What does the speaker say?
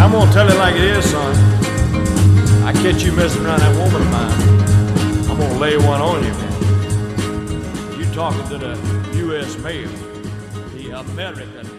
I'm gonna tell it like it is, son. I catch you messing around that woman of mine, I'm gonna lay one on you, man. You talking to the U.S. mayor, the American